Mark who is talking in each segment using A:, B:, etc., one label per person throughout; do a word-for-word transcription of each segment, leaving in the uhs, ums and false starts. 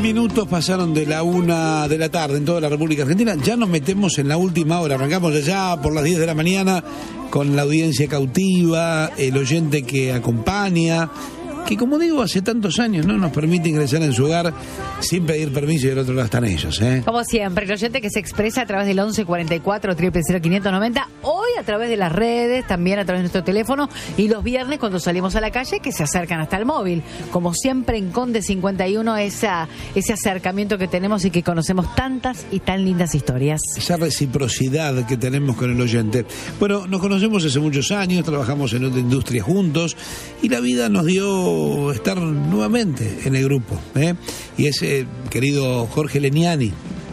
A: minutos pasaron de la una de la tarde en toda la República Argentina. Ya nos metemos en la última hora. Arrancamos allá por las diez de la mañana con la audiencia cautiva, el oyente que acompaña, que como digo, hace tantos años no nos permite ingresar en su hogar sin pedir permiso y del otro lado están ellos, ¿eh?
B: Como siempre, el oyente que se expresa a través del once cuarenta y cuatro, cero cero cero, quinientos noventa, hoy a través de las redes, también a través de nuestro teléfono, y los viernes cuando salimos a la calle que se acercan hasta el móvil. Como siempre en Conde cincuenta y uno, esa, ese acercamiento que tenemos y que conocemos tantas y tan lindas historias.
A: Esa reciprocidad que tenemos con el oyente. Bueno, nos conocemos hace muchos años, trabajamos en otra industria juntos y la vida nos dio estar nuevamente en el grupo, ¿eh? Y ese querido Jorge Leniani,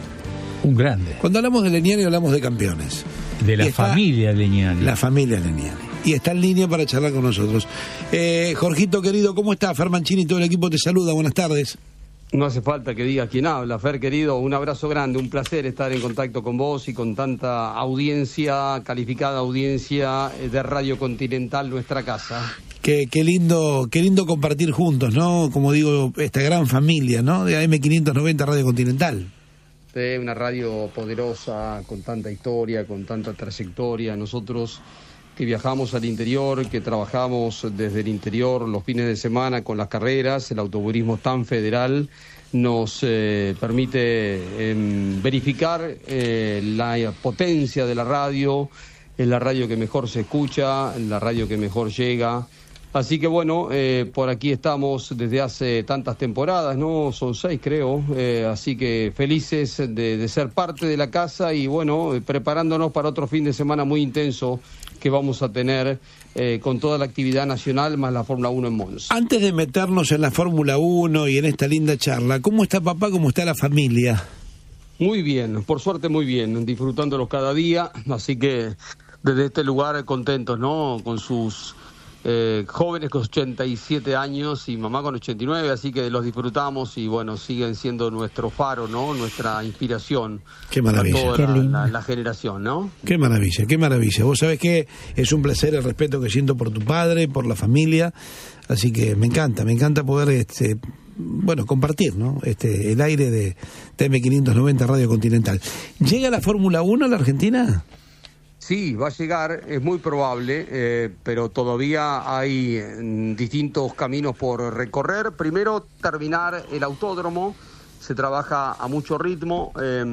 C: un grande.
A: Cuando hablamos de Leniani hablamos de campeones,
C: de la familia Leniani.
A: La familia Leniani. Y está en línea para charlar con nosotros. eh, Jorgito querido, ¿cómo está? Fer Mancini y todo el equipo te saluda, buenas tardes.
D: No hace falta que diga quién habla, Fer querido, un abrazo grande, un placer estar en contacto con vos y con tanta audiencia, calificada audiencia de Radio Continental, nuestra casa.
A: Qué, qué lindo, qué lindo compartir juntos, ¿no? Como digo, esta gran familia, ¿no? De A M quinientos noventa Radio Continental.
D: De una radio poderosa, con tanta historia, con tanta trayectoria. Nosotros que viajamos al interior, que trabajamos desde el interior los fines de semana con las carreras, el automovilismo tan federal, nos eh, permite eh, verificar eh, la potencia de la radio, es la radio que mejor se escucha, la radio que mejor llega. Así que bueno, eh, por aquí estamos desde hace tantas temporadas, ¿no? Son seis creo, eh, así que felices de, de ser parte de la casa y bueno, eh, preparándonos para otro fin de semana muy intenso que vamos a tener eh, con toda la actividad nacional más la Fórmula uno en Monza.
A: Antes de meternos en la Fórmula uno y en esta linda charla, ¿cómo está papá, cómo está la familia?
D: Muy bien, por suerte muy bien, disfrutándolos cada día, así que desde este lugar contentos, ¿no? Con sus eh, jóvenes con ochenta y siete años y mamá con ochenta y nueve, así que los disfrutamos y bueno, siguen siendo nuestro faro, ¿no? Nuestra inspiración.
A: Qué maravilla.
D: A toda
A: Qué
D: la, la, la generación, ¿no?
A: Qué maravilla, qué maravilla. Vos sabés que es un placer el respeto que siento por tu padre, por la familia, así que me encanta, me encanta poder este bueno, compartir, ¿no? Este el aire de T M quinientos noventa Radio Continental. ¿Llega la Fórmula uno a la Argentina?
D: Sí, va a llegar, es muy probable, eh, pero todavía hay mm, distintos caminos por recorrer. Primero, terminar el autódromo, se trabaja a mucho ritmo. Eh,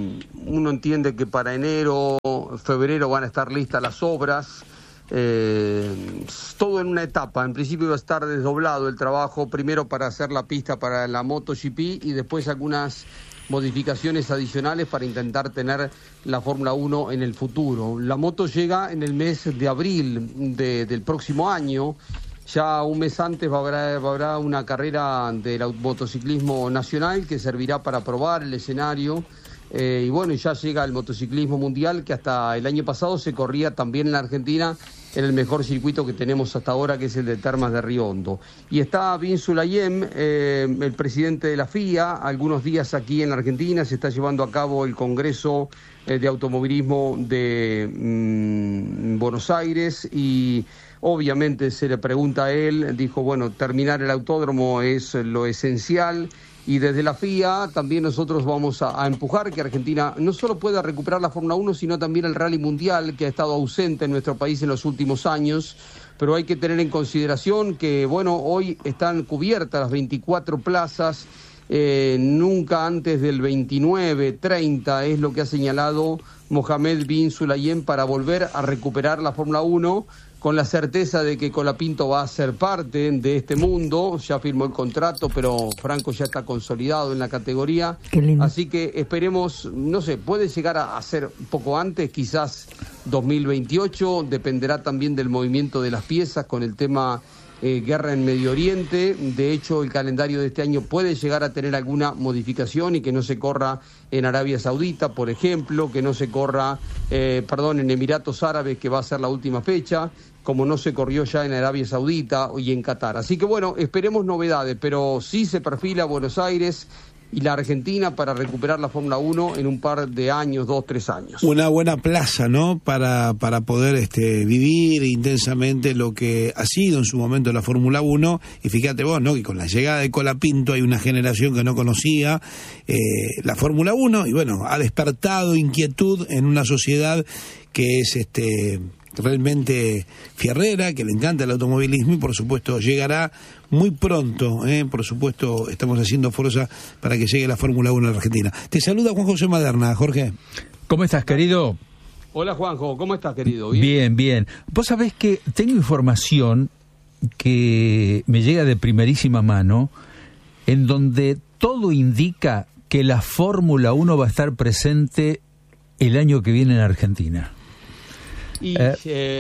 D: uno entiende que para enero, febrero van a estar listas las obras. Eh, todo en una etapa. En principio va a estar desdoblado el trabajo, primero para hacer la pista para la MotoGP y después algunas modificaciones adicionales para intentar tener la Fórmula uno en el futuro. La moto llega en el mes de abril de, del próximo año. Ya un mes antes va a haber, va a haber una carrera del motociclismo nacional que servirá para probar el escenario. Eh, y bueno, ya llega el motociclismo mundial que hasta el año pasado se corría también en la Argentina en el mejor circuito que tenemos hasta ahora, que es el de Termas de Río Hondo. Y está Bin Sulayem, eh, el presidente de la F I A, algunos días aquí en la Argentina, se está llevando a cabo el Congreso eh, de Automovilismo de mmm, Buenos Aires y obviamente se le pregunta a él, dijo, bueno, terminar el autódromo es lo esencial. Y desde la F I A también nosotros vamos a, a empujar que Argentina no solo pueda recuperar la Fórmula uno, sino también el Rally Mundial, que ha estado ausente en nuestro país en los últimos años. Pero hay que tener en consideración que, bueno, hoy están cubiertas las veinticuatro plazas, eh, nunca antes del veintinueve, treinta, es lo que ha señalado Mohamed Bin Sulayem para volver a recuperar la Fórmula uno, con la certeza de que Colapinto va a ser parte de este mundo. Ya firmó el contrato, pero Franco ya está consolidado en la categoría. Así que esperemos, no sé, puede llegar a, a ser un poco antes, quizás dos mil veintiocho, dependerá también del movimiento de las piezas con el tema eh, guerra en Medio Oriente. De hecho, el calendario de este año puede llegar a tener alguna modificación y que no se corra en Arabia Saudita, por ejemplo, que no se corra, eh, perdón, en Emiratos Árabes, que va a ser la última fecha, como no se corrió ya en Arabia Saudita y en Qatar. Así que bueno, esperemos novedades, pero sí se perfila Buenos Aires y la Argentina para recuperar la Fórmula uno en un par de años, dos, tres años.
A: Una buena plaza, ¿no? Para, para poder este, vivir intensamente lo que ha sido en su momento la Fórmula uno, y fíjate vos, ¿no? Que con la llegada de Colapinto hay una generación que no conocía eh, la Fórmula uno, y bueno, ha despertado inquietud en una sociedad que es este realmente fierrera, que le encanta el automovilismo, y por supuesto llegará muy pronto, ¿eh? Por supuesto estamos haciendo fuerza para que llegue la Fórmula uno a la Argentina. Te saluda Juan José Maderna. Jorge.
C: ¿Cómo estás, querido?
D: Hola, Juanjo, ¿cómo estás, querido? ¿Bien?
C: Bien, bien. Vos sabés que tengo información que me llega de primerísima mano, en donde todo indica que la Fórmula uno va a estar presente el año que viene en Argentina.
D: Y eh.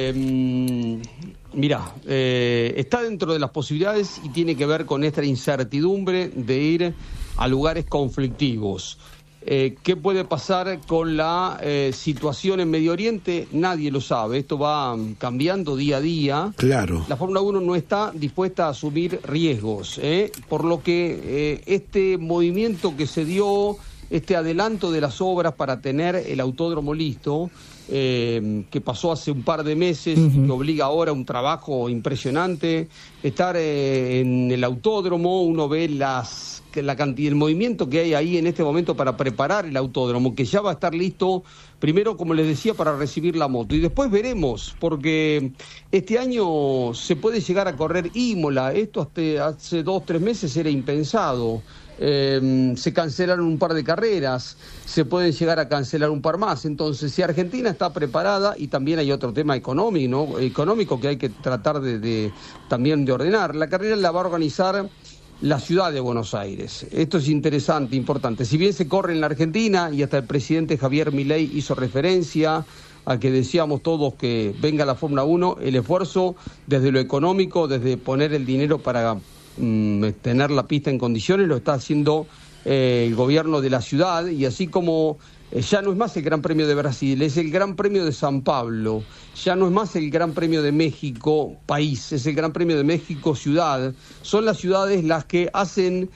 D: Eh, mira, eh, está dentro de las posibilidades y tiene que ver con esta incertidumbre de ir a lugares conflictivos. Eh, ¿Qué puede pasar con la eh, situación en Medio Oriente? Nadie lo sabe, esto va cambiando día a día.
A: Claro.
D: La Fórmula uno no está dispuesta a asumir riesgos, ¿eh? Por lo que eh, este movimiento que se dio, este adelanto de las obras para tener el autódromo listo, Eh, que pasó hace un par de meses, uh-huh. que obliga ahora a un trabajo impresionante, estar eh, en el autódromo, uno ve las la cantidad, el movimiento que hay ahí en este momento para preparar el autódromo, que ya va a estar listo, primero, como les decía, para recibir la moto, y después veremos, porque este año se puede llegar a correr Imola, esto hasta hace dos, tres meses era impensado. Eh, se cancelaron un par de carreras, se pueden llegar a cancelar un par más. Entonces, si Argentina está preparada, y también hay otro tema económico, ¿no? económico que hay que tratar de, de también de ordenar, la carrera la va a organizar la ciudad de Buenos Aires. Esto es interesante, importante. Si bien se corre en la Argentina, y hasta el presidente Javier Milei hizo referencia a que decíamos todos que venga la Fórmula uno, el esfuerzo desde lo económico, desde poner el dinero para tener la pista en condiciones, lo está haciendo eh, el gobierno de la ciudad, y así como eh, ya no es más el Gran Premio de Brasil, es el Gran Premio de San Pablo, ya no es más el Gran Premio de México país, es el Gran Premio de México ciudad, son las ciudades las que hacen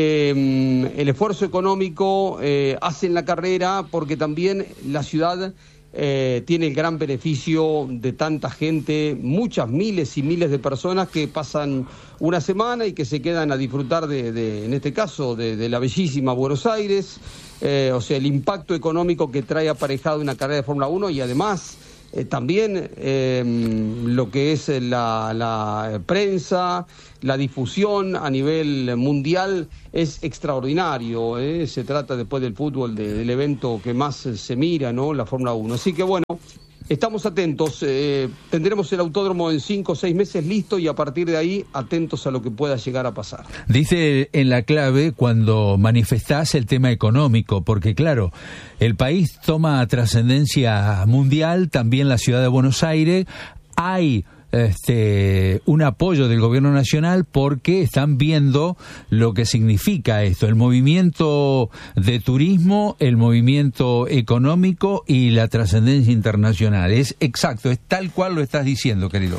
D: eh, el esfuerzo económico, eh, hacen la carrera, porque también la ciudad Eh, tiene el gran beneficio de tanta gente, muchas miles y miles de personas que pasan una semana y que se quedan a disfrutar de, de en este caso, de, de la bellísima Buenos Aires, eh, o sea, el impacto económico que trae aparejado una carrera de Fórmula uno, y además eh, también eh, lo que es la, la prensa, la difusión a nivel mundial es extraordinario, ¿eh? Se trata, después del fútbol, de, del evento que más se mira, ¿no? La Fórmula uno. Así que bueno, estamos atentos, eh, tendremos el autódromo en cinco o seis meses listo, y a partir de ahí atentos a lo que pueda llegar a pasar.
C: Dice en la clave cuando manifestás el tema económico, porque claro, el país toma trascendencia mundial, también la ciudad de Buenos Aires, hay Este, un apoyo del gobierno nacional, porque están viendo lo que significa esto, el movimiento de turismo, el movimiento económico y la trascendencia internacional. Es exacto, es tal cual lo estás diciendo, querido.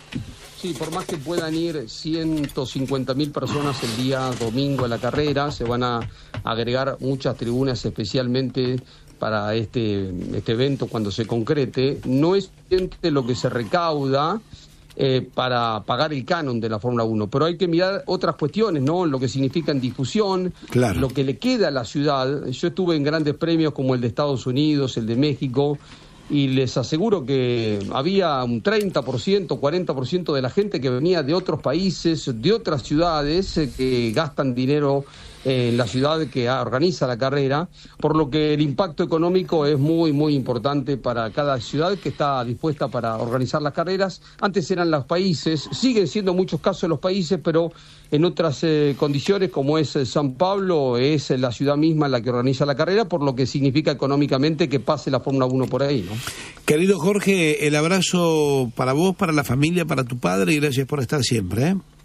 D: Sí, por más que puedan ir ciento cincuenta mil personas el día domingo a la carrera, se van a agregar muchas tribunas especialmente para este, este evento cuando se concrete. No es suficiente lo que se recauda eh, para pagar el canon de la Fórmula uno, pero hay que mirar otras cuestiones, ¿no? Lo que significa en difusión,
A: claro,
D: lo que le queda a la ciudad. Yo estuve en grandes premios como el de Estados Unidos, el de México, y les aseguro que había un treinta por ciento, cuarenta por ciento de la gente que venía de otros países, de otras ciudades, eh, que gastan dinero en la ciudad que organiza la carrera, por lo que el impacto económico es muy, muy importante para cada ciudad que está dispuesta para organizar las carreras. Antes eran los países, siguen siendo en muchos casos los países, pero en otras eh, condiciones, como es eh, San Pablo, es la ciudad misma la que organiza la carrera, por lo que significa económicamente que pase la Fórmula uno por ahí, ¿no?
A: Querido Jorge, el abrazo para vos, para la familia, para tu padre, y gracias por estar siempre, ¿eh?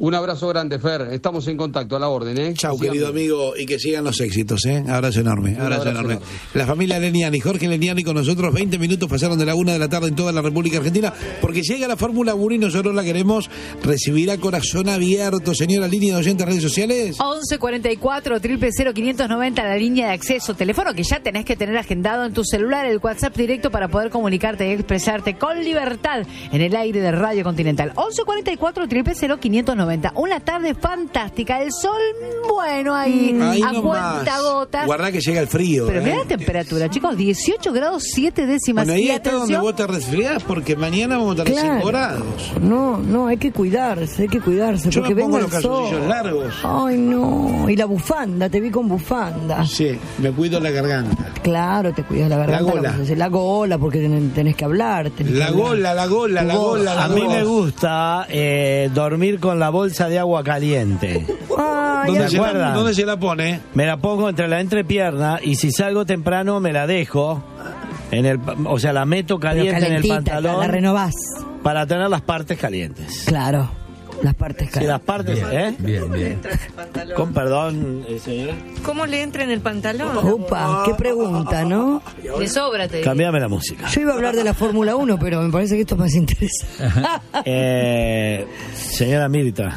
D: Un abrazo grande, Fer. Estamos en contacto, a la orden, ¿eh?
A: Chau,
D: Sigan.
A: querido amigo, y que sigan los éxitos, ¿eh? Abrazo enorme, abrazo,
D: abrazo
A: enorme.
D: enorme.
A: La familia Leniani, Jorge Leniani con nosotros, veinte minutos pasaron de la una de la tarde en toda la República Argentina, porque llega la Fórmula uno y nosotros la queremos recibir a corazón abierto. Señora, línea de oyentes, redes sociales.
B: once cuarenta y cuatro, cero cero cero, quinientos noventa, la línea de acceso, teléfono que ya tenés que tener agendado en tu celular, el WhatsApp directo para poder comunicarte y expresarte con libertad en el aire de Radio Continental. once cuarenta y cuatro, cero cero cero, quinientos noventa. Una tarde fantástica, el sol, bueno, ahí,
A: Ahí
B: a
A: nomás.
B: cuenta gotas.
A: Guardá que llega el frío.
B: Pero
A: ¿eh?
B: mirá la temperatura, chicos, dieciocho grados siete décimas.
A: Bueno, ahí
B: Y
A: está donde
B: atención,
A: vos te resfriás, porque mañana vamos a estar
E: Claro.
A: cinco grados.
E: No, no, hay que cuidarse, hay que cuidarse.
A: Yo
E: porque
A: me pongo
E: venga
A: los
E: el sol.
A: calzoncillos largos.
E: Ay, no. Y la bufanda, te vi con bufanda.
A: Sí, me cuido la garganta.
E: Claro, te cuidas la garganta.
A: La gola.
E: La, la gola, porque ten- tenés que hablar. tenés
A: La
E: que hablar.
A: gola, la gola, la
E: Tu
A: gola, la
F: A mí
A: gola.
F: me gusta eh, dormir con la bolsa de agua caliente.
E: Ay,
A: ¿Dónde,
F: ¿Se
A: se la,
F: acuerdan?
A: ¿Dónde se la pone?
F: Me la pongo entre la entrepierna y si salgo temprano me la dejo. En el, pa- o sea, la meto
E: pero
F: caliente en el
E: calentita,
F: pantalón
E: la renovás.
F: para tener las partes calientes.
E: Claro, las partes
F: Si las
E: calientes.
F: partes, ¿eh?
C: Bien, bien.
F: Con perdón, eh, señora.
G: ¿Cómo le entra en el pantalón?
E: Upa, qué pregunta, ¿no?
B: le sobra, te digo.
F: Cambiame la música.
E: Yo iba a hablar de la Fórmula uno, pero me parece que esto es más interesante.
F: Eh, señora Mirta,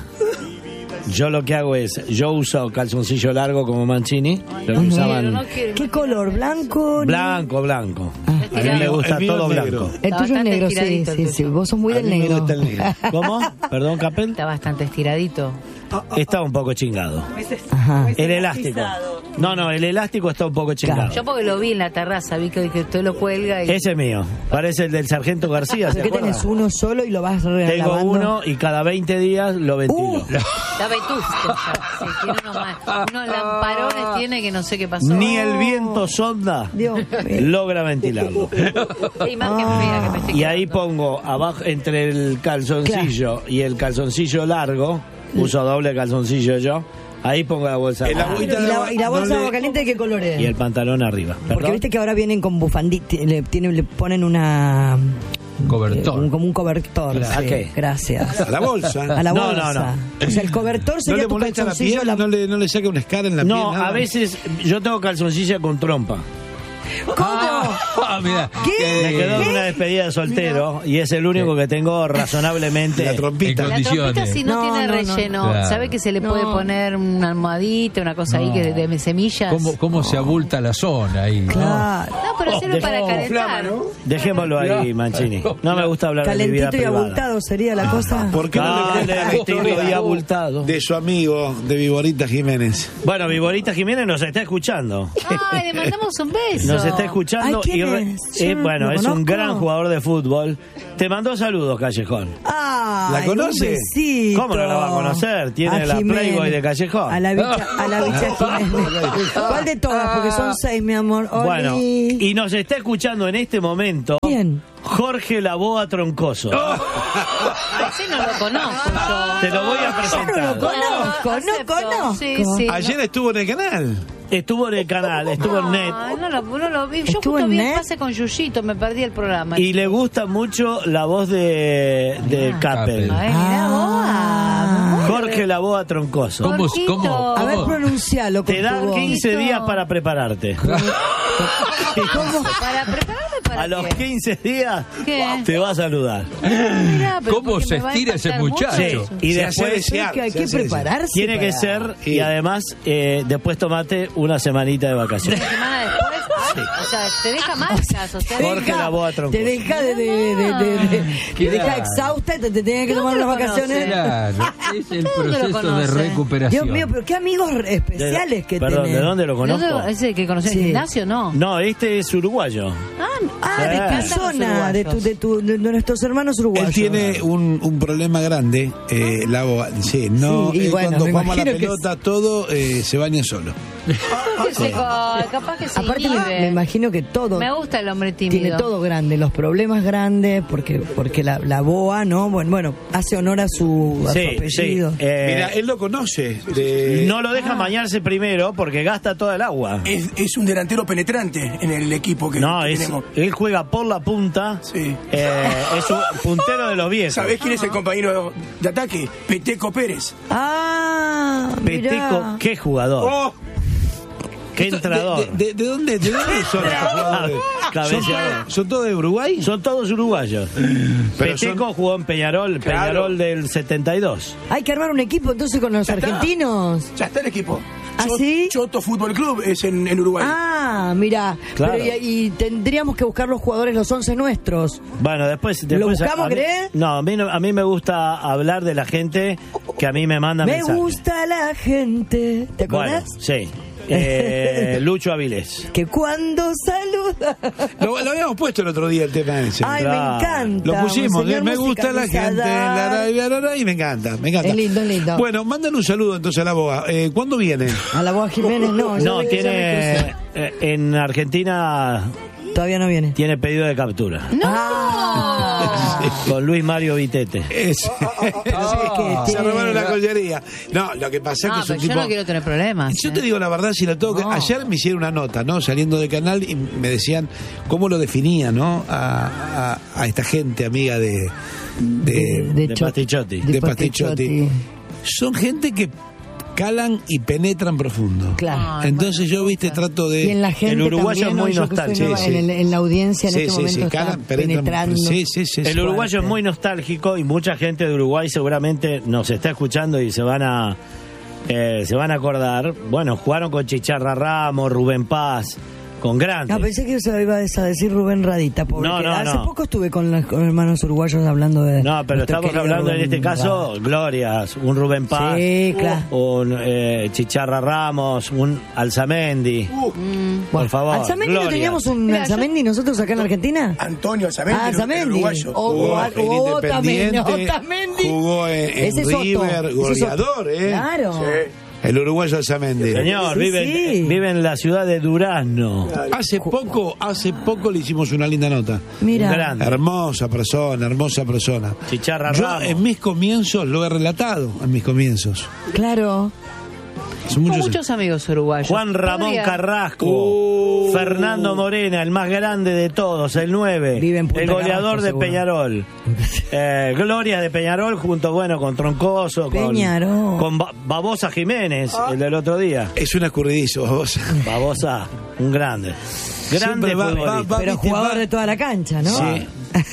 F: yo lo que hago es, yo uso calzoncillo largo como Mancini, lo que
B: Pero
F: usaban
B: no quiero-
E: ¿Qué color? ¿Blanco?
F: blanco, blanco.
E: Ah.
F: A mí me gusta
A: El mío
F: todo
A: es negro.
F: blanco.
E: El
B: Está
E: tuyo es
B: bastante
E: negro, sí,
B: estiradito el
E: sí,
B: tuyo.
E: sí. Vos sos muy
A: A
E: del
A: mí me
E: negro.
A: gusta el negro.
F: ¿Cómo? Perdón, Capel.
B: Está bastante estiradito.
F: Está un poco chingado.
E: Ajá.
F: El elástico. No, no, el elástico está un poco chingado.
B: Yo porque lo vi en la terraza, vi que, que usted lo cuelga y...
F: Ese es mío. Parece el del Sargento García, ¿se
E: ¿Por qué
F: acuerda?
E: tenés uno solo y lo vas
F: Tengo
E: relavando?
F: uno y cada veinte días lo ventilo.
E: Uh.
B: Da vetusto ya. Sí, tiene unos, más- unos lamparones tiene que no sé qué pasó.
F: Ni el viento sonda
E: Dios mío.
F: logra ventilarlo.
B: Y más que fea que me esté
F: Y ahí
B: quedando.
F: pongo abajo entre el calzoncillo y el calzoncillo largo, uso doble calzoncillo yo, ahí pongo la bolsa
A: El
F: de agua.
E: ¿Y
A: agüita de
E: la,
A: agua-
E: y la bolsa
A: no
E: de
A: le-
E: agua caliente de qué color es?
F: y el pantalón arriba.
E: Porque
F: ¿Perdón?
E: viste que ahora vienen con bufandita, le, tienen, le ponen una...
C: Cobertor.
E: eh, un- como un cobertor.
F: ¿A
E: sí.
F: qué?
E: Gracias.
A: A la bolsa.
E: A la
F: No,
E: bolsa.
F: no, no.
E: O sea, el cobertor
A: ¿No
E: sería
A: le
E: tu
A: molesta la
E: calzoncillo.
A: piel?
E: la-
A: ¿No, le, ¿No le saca una escara en la
F: No,
A: piel? nada?
F: a veces yo tengo calzoncilla con trompa.
E: ¿Cómo?
C: Ah, mira.
E: ¿Qué?
F: Me quedó de
E: ¿Qué?
F: una despedida de soltero y es el único que tengo razonablemente.
A: La trompita.
C: En
B: La trompita
C: condiciones.
B: si no,
E: No,
B: tiene
E: no, no.
B: relleno,
C: Claro.
B: ¿sabe que se le
E: No.
B: puede poner una almohadita, una cosa ahí que de, de semillas?
C: ¿Cómo, cómo se abulta la zona ahí? ¿no?
E: Claro.
B: No, pero sirve
F: Oh,
B: para
F: dejó-
B: calentar.
F: Dejémoslo ahí, Mancini. No me gusta hablar de mi vida
E: Calentito y
F: privada.
E: abultado sería la cosa.
A: ¿Por qué no le
F: Dale,
A: cuenta la
F: vestido y
A: historia
F: abultado.
A: de su amigo, de Viborita Jiménez?
F: Bueno, Viborita Jiménez nos está escuchando.
B: Ay, le mandamos un beso.
F: Nos está escuchando
E: Ay, ¿quién
F: y re-
E: es? Yo
F: eh,
E: no
F: bueno,
E: lo
F: es un
E: conozco.
F: gran jugador de fútbol. Te mandó saludos, Callejón.
E: Ay,
A: ¿La conoce?
E: un besito.
F: ¿Cómo no la va a conocer? Tiene
E: A
F: la
E: Jiménez.
F: Playboy de Callejón.
E: A la bicha, a la bicha Jiménez. ¿Cuál de todas? Porque son seis, mi amor. Oli.
F: Bueno, y nos está escuchando en este momento
E: ¿Quién?
F: Jorge Laboa Troncoso.
B: Así no lo conozco yo.
F: Te lo voy a
E: Yo no
F: presentar.
E: lo conozco, no
B: acepto.
E: conozco.
B: Sí, sí.
A: Ayer estuvo en el canal.
F: Estuvo en el canal, estuvo en net.
B: Ay, no lo, no lo vi. Yo
E: ¿Estuvo
B: justo
E: en
B: vi el
E: net?
B: pase con Yuyito, me perdí el programa.
F: Y le gusta mucho la voz de, de Capel.
B: Ay, mirá
E: Ah.
B: vos.
F: Jorge Laboa Troncoso.
C: ¿Cómo,
B: Jorgito.
C: cómo,
E: A ver,
C: cómo?
E: pronuncialo con
F: Te
E: tu
F: dan
E: voz.
F: quince días para prepararte.
B: Para prepararme para
F: A los
B: qué?
F: quince días
B: ¿Qué?
F: te va a saludar.
B: Mirá, pero
C: ¿Cómo
B: porque
C: se
B: me va a
C: estira ese
B: impactar mucho.
C: muchacho?
F: Sí, y
A: Se hace
F: después
A: desear.
E: Es que hay
A: Se
E: que
A: hace
E: prepararse.
F: tiene que
E: para-
F: ser,
A: Sí.
F: y además, eh, después tomate una semanita de vacaciones.
B: Una semana después, ay, o sea, te deja marcas, o sea,
F: Jorge
E: Deja-
F: Laboa Troncoso.
E: Te deja de, de, de, de- de- te deja
C: Claro.
E: exhausta y te, te tienes que
B: ¿Cómo
E: tomar
B: lo
E: unas vacaciones.
C: Claro, es el
B: ¿Dónde lo
C: proceso de
B: conoce?
C: recuperación.
E: Dios mío, pero qué amigos
F: De-
E: especiales que
F: Perdón,
E: tenés.
F: ¿de dónde lo conozco?
B: ¿No es el que conocí en
E: Sí.
B: el gimnasio? No.
F: No, este es uruguayo.
B: Ah,
E: Ah,
F: Sí.
E: de tu
B: encantan los
E: zona, de, tu,
B: uruguayos.
E: de, tu, de nuestros hermanos uruguayos.
A: Él tiene un, un problema grande, eh, la boa- sí, no,
E: Sí, y
A: eh,
E: bueno,
A: cuando
E: me
A: jugamos a la
E: imagino que
A: pelota todo eh, se baña solo.
B: que se co- capaz que se
E: Aparte me,
B: inhibe.
E: me imagino que todo
B: Me gusta el hombre tímido.
E: tiene todo grande, los problemas grandes, porque porque la, la boa, ¿no? Bueno, bueno, hace honor a su, a su
F: Sí, sí.
E: apellido.
F: Eh,
A: Mira, él lo conoce. de-
F: no lo deja bañarse primero porque gasta toda el agua.
H: Es, es un delantero penetrante en el equipo que
F: No, es,
H: tenemos.
F: Él juega por la punta.
H: Sí.
F: Eh, es un puntero de los viejos.
H: ¿Sabés quién es el compañero de ataque? Peteco Pérez.
E: Ah,
F: Peteco,
E: mirá.
F: qué jugador.
H: Oh,
F: Qué entrador.
A: ¿De, de, de dónde, ¿De dónde son estos jugadores? ¿Son,
F: Cabeceador.
A: ¿Son todos de Uruguay?
F: Son todos uruguayos.
A: Pero
F: Peteco
A: son-
F: jugó en Peñarol,
H: Claro.
F: Peñarol del setenta y dos.
E: Hay que armar un equipo entonces con los
H: Ya está.
E: argentinos.
H: ya está el equipo.
E: ¿Ah,
H: Cho-
E: sí?
H: Choto Fútbol Club es en, en Uruguay.
E: Ah, mira.
F: Claro.
E: Pero y, y tendríamos que buscar los jugadores, los once nuestros.
F: Bueno, después...
E: ¿Lo
F: después
E: buscamos,
F: a mí-
E: crees?
F: No, a mí, no- a mí me gusta hablar de la gente que a mí me manda
E: Me
F: mensajes.
E: gusta la gente. ¿Te
F: Bueno,
E: acordás?
F: sí. Eh, Lucho Avilés.
E: Que cuando saluda.
A: Lo, lo habíamos puesto el otro día el tema ese.
E: Ay,
F: Claro.
E: me encanta.
A: Lo pusimos,
E: Monseñor
A: eh, me
E: Música
A: gusta la
E: Luis
A: gente,
E: Adar.
A: la, la, la, la, la, y me encanta, me encanta.
E: Es lindo, es lindo.
A: Bueno, mándale un saludo entonces a la boa. Eh, ¿Cuándo viene?
E: A la voz Jiménez no. ya
F: No,
E: me- ya me
F: tiene...
E: crucé.
F: eh, en Argentina
E: Todavía no viene.
F: tiene pedido de captura.
E: Ah.
F: Con Luis Mario Vitete.
A: Es- sí,
E: que
A: se
E: tiene-
A: robaron la joyería. No, lo que pasa
B: No,
A: es que es
B: pero
A: un
B: yo
A: tipo...
B: no quiero tener problemas.
A: Yo
B: ¿eh?
A: te digo la verdad, si la tengo que...
B: No.
A: Ayer me hicieron una nota, ¿no? Saliendo de canal y me decían cómo lo definía, ¿no? A, a, a esta gente amiga de... de,
F: de
E: Chot-
F: Pastichotti.
A: de Pastichotti. Son gente que calan y penetran profundo.
E: Claro.
B: Ay,
A: Entonces
B: bueno,
A: yo, viste, trato de...
E: Y en la gente
F: El uruguayo
E: también,
F: es
E: ¿no?
F: muy
E: Yo que soy
F: nostálgico.
E: nueva
A: Sí, sí.
E: En, el- en la audiencia en
A: Sí,
E: este
A: sí,
E: momento
A: sí,
E: está
A: calan, penetran.
E: penetrando.
A: Sí, sí, sí.
F: El
A: sí.
F: uruguayo es
E: fuerte.
F: muy nostálgico y mucha gente de Uruguay seguramente nos está escuchando y se van a eh, se van a acordar. Bueno, jugaron con Chicharra Ramos, Rubén Paz, con grandes.
E: No, pensé que se iba a decir Rubén Radita, pobre,
F: No,
E: que
F: no,
E: hace
F: no.
E: poco estuve con los con hermanos uruguayos hablando de...
F: No, pero
E: nuestro
F: estamos
E: querido
F: hablando en
E: Rubén
F: este caso
E: Radita.
F: glorias, un Rubén Paz,
E: Sí, claro.
F: un eh, Chicharra Ramos, un Alzamendi. Por favor,
E: ¿Alzamendi no
F: glorias.
E: teníamos un
B: Mira,
E: Alzamendi nosotros acá en Argentina?
H: Antonio Alzamendi,
E: Ah,
H: el- el
E: Alzamendi.
H: uruguayo.
E: O-
A: Jugó
E: o-
A: en
E: o
A: Independiente,
E: Otamendi, Otamendi.
A: jugó en, en
E: Ese es Otto,
A: River,
E: ese es
A: goleador,
E: Otto.
A: ¿eh?
E: Claro.
H: Sí.
A: El uruguayo Alzamendi.
F: Señor,
E: Sí,
F: vive,
E: sí.
F: vive en la ciudad de Durazno.
A: Hace poco, hace poco le hicimos una linda nota.
E: Mira.
F: Un grande.
A: Hermosa persona, hermosa persona.
F: Chicharra
A: Yo
F: Ramos.
A: en mis comienzos lo he relatado, en mis comienzos.
E: Claro.
A: Hace
B: Tengo
A: muchos
B: muchos amigos uruguayos.
F: Juan Ramón
B: Podría-
F: Carrasco,
A: Uh.
F: Fernando Morena, el más grande de todos, el nueve,
E: Vive en Punta
F: el goleador
E: Carrasco,
F: de
E: seguro.
F: Peñarol, eh, Gloria de Peñarol junto, bueno, con Troncoso, con,
E: Peñarol.
F: con Ba- Babosa Jiménez, el del otro día.
A: Es un escurridizo, vos.
F: Babosa, un grande, grande
A: Siempre va-
F: futbolista.
A: va-
E: Pero
A: viste,
E: jugador
A: va-
E: de toda la cancha, ¿no?
A: Sí.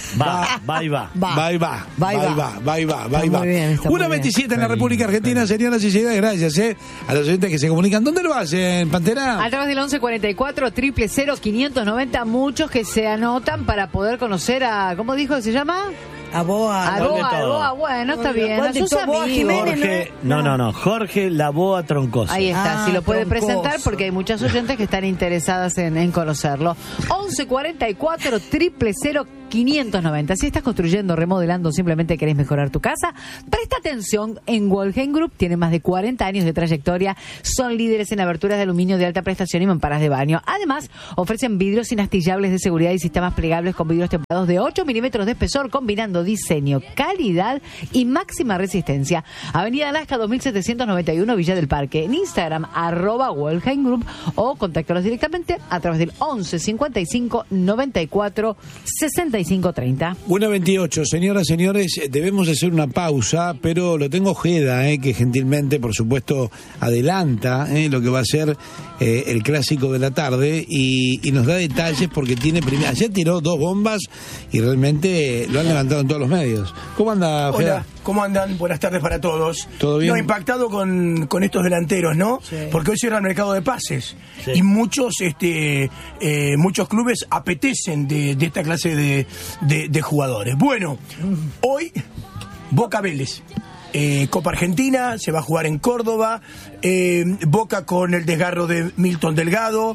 F: Va, va y va.
E: Va.
A: Va y va,
E: Va y
A: va y
E: va.
A: va, va y va, va y
E: Está
A: va.
E: muy bien, está muy
A: Una
E: bien.
A: veintisiete en la República Argentina, señoras y señores, gracias, ¿eh? A los oyentes que se comunican. ¿Dónde lo hacen, Pantera?
B: A través del once cuarenta y cuatro, triple cero, quinientos noventa, muchos que se anotan para poder conocer a, ¿cómo dijo que se llama?
E: A Boa.
B: A
F: ¿dónde
B: Boa,
F: todo?
B: Boa, bueno, está bien. A
E: ¿Cuál
B: sus
E: dictó Boa
B: amigos.
E: Jiménez?
F: Jorge, no, no, no, Jorge Laboa Troncoso.
B: Ahí está,
E: Ah,
B: si lo puede
E: troncoso.
B: presentar porque hay muchas oyentes que están interesadas en, en conocerlo. once cuarenta y cuatro, triple cero, quinientos noventa. Si estás construyendo, remodelando, simplemente querés mejorar tu casa, presta atención. En Wolheim Group tiene más de cuarenta años de trayectoria, son líderes en aberturas de aluminio de alta prestación y mamparas de baño. Además, ofrecen vidrios inastillables de seguridad y sistemas plegables con vidrios templados de ocho milímetros de espesor, combinando diseño, calidad y máxima resistencia. Avenida Alaska dos mil setecientos noventa y uno, Villa del Parque. En Instagram, arroba Wolheim Group, o contáctalos directamente a través del once cincuenta y cinco, noventa y cuatro, sesenta y cinco treinta.
A: Una veintiocho, señoras, señores, debemos hacer una pausa, pero lo tengo Ojeda, eh, que gentilmente, por supuesto, adelanta eh, lo que va a ser eh, el clásico de la tarde y, y nos da detalles porque tiene prim- ayer tiró dos bombas y realmente lo han levantado en todos los medios. ¿Cómo anda, Ojeda?
H: Hola, ¿cómo andan? Buenas tardes para todos.
A: ¿Todo bien?
H: No, impactado con, con estos delanteros, ¿no?
E: Sí.
H: Porque hoy cierra el mercado de pases.
F: Sí.
H: Y muchos este eh, muchos clubes apetecen de, de esta clase de, de, de jugadores. Bueno, hoy Boca Vélez. Eh, Copa Argentina, se va a jugar en Córdoba. eh, Boca con el desgarro de Milton Delgado,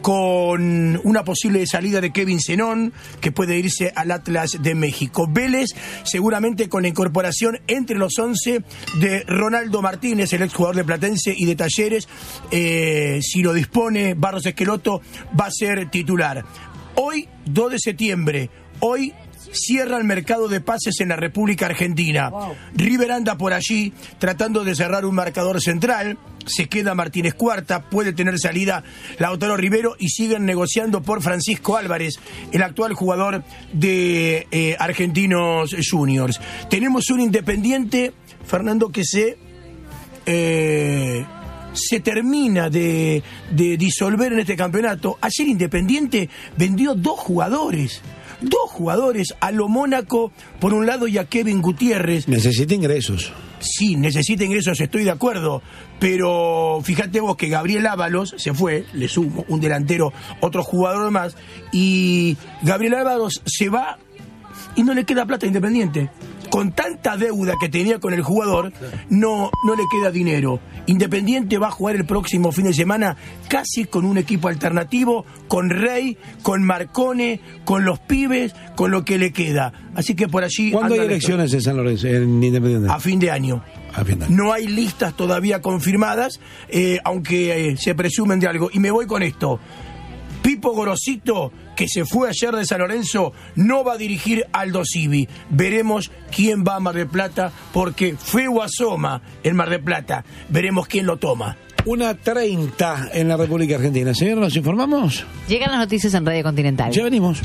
H: con una posible salida de Kevin Zenón, que puede irse al Atlas de México. Vélez, seguramente con la incorporación entre los once de Ronaldo Martínez, el exjugador de Platense y de Talleres. Eh, si lo dispone Barros Esqueloto, va a ser titular. Hoy, dos de septiembre, hoy cierra el mercado de pases en la República Argentina. Wow. River anda por allí tratando de cerrar un marcador central. Se queda Martínez Cuarta, puede tener salida Lautaro Rivero y siguen negociando por Francisco Álvarez, el actual jugador de eh, Argentinos Juniors. Tenemos un Independiente, Fernando, que se eh, se termina de, de disolver en este campeonato. Ayer Independiente vendió dos jugadores. Dos jugadores, a lo Mónaco por un lado y a Kevin Gutiérrez.
A: Necesita ingresos.
H: Sí, necesita ingresos, estoy de acuerdo. Pero fíjate vos que Gabriel Ábalos se fue, le sumo, un delantero, otro jugador más. Y Gabriel Ábalos se va y no le queda plata a Independiente. Con tanta deuda que tenía con el jugador, no, no le queda dinero. Independiente va a jugar el próximo fin de semana casi con un equipo alternativo, con Rey, con Marcone, con los pibes, con lo que le queda. Así que por allí...
A: ¿Cuándo hay elecciones en San Lorenzo, en Independiente?
H: A fin de año.
A: A fin de año.
H: No hay listas todavía confirmadas, eh, aunque eh, se presumen de algo. Y me voy con esto. Pipo Gorosito, que se fue ayer de San Lorenzo, no va a dirigir Aldo Civi. Veremos quién va a Mar del Plata, porque feo asoma en Mar del Plata. Veremos quién lo toma.
A: Una treinta en la República Argentina. Señor, ¿nos informamos?
B: Llegan las noticias en Radio Continental.
A: Ya venimos.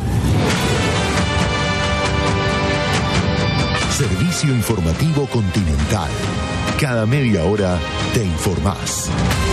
I: Servicio informativo Continental. Cada media hora te informás.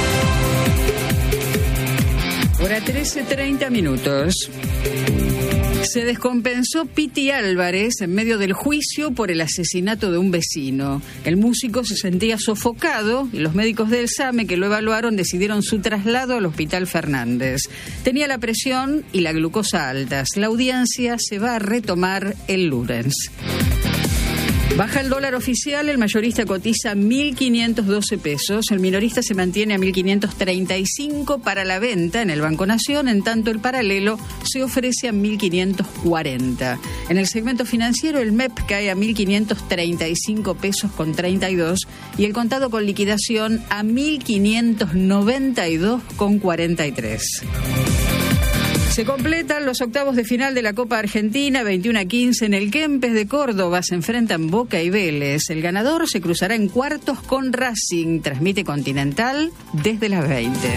J: Hora trece, treinta minutos. Se descompensó Piti Álvarez en medio del juicio por el asesinato de un vecino. El músico se sentía sofocado y los médicos del SAME que lo evaluaron decidieron su traslado al Hospital Fernández. Tenía la presión y la glucosa altas. La audiencia se va a retomar el lunes. Baja el dólar oficial, el mayorista cotiza mil quinientos doce pesos, el minorista se mantiene a mil quinientos treinta y cinco para la venta en el Banco Nación, en tanto el paralelo se ofrece a mil quinientos cuarenta. En el segmento financiero el M E P cae a mil quinientos treinta y cinco pesos con treinta y dos y el contado con liquidación a mil quinientos noventa y dos con cuarenta y tres. Se completan los octavos de final de la Copa Argentina, veintiuno a quince en el Kempes de Córdoba, se enfrentan Boca y Vélez. El ganador se cruzará en cuartos con Racing, transmite Continental desde las veinte.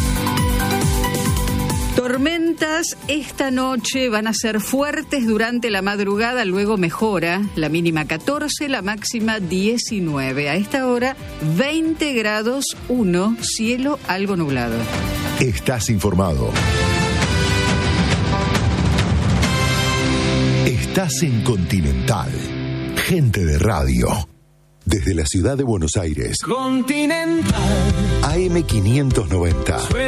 J: Tormentas esta noche van a ser fuertes durante la madrugada, luego mejora, la mínima catorce, la máxima diecinueve. A esta hora veinte grados uno, cielo algo nublado.
I: Estás informado. Estás en Continental. Gente de radio. Desde la ciudad de Buenos Aires.
K: Continental.
I: A M quinientos noventa.